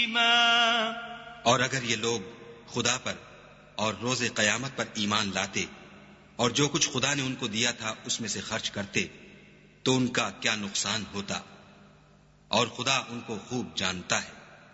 और अगर ये लोग खुदा पर और रोज़े क़यामत पर ईमान लाते और जो कुछ खुदा ने उनको दिया था उसमें से खर्च करते तो उनका क्या नुकसान होता, और खुदा उनको खूब जानता है।